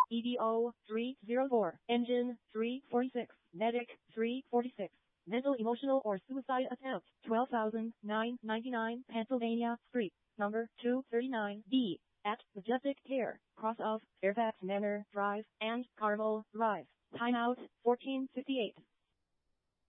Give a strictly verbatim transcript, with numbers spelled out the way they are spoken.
E D O three oh four, Engine three forty-six, Medic three forty-six. Mental, emotional, or suicide attempt, twelve thousand nine hundred ninety-nine Pennsylvania Street, number two thirty-nine B, at Majestic Care, cross of Fairfax Manor Drive and Carmel Drive. Timeout fourteen fifty-eight.